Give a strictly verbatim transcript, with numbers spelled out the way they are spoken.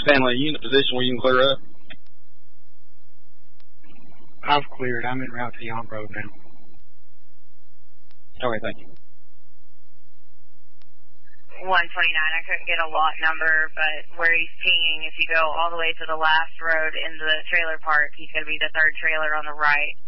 Stanley, are you in a position where you can clear up? I've cleared. I'm en route to Yonk Road now. Okay, thank you. one twenty-nine, I couldn't get a lot number, but where he's pinging, if you go all the way to the last road into the trailer park, he's going to be the third trailer on the right.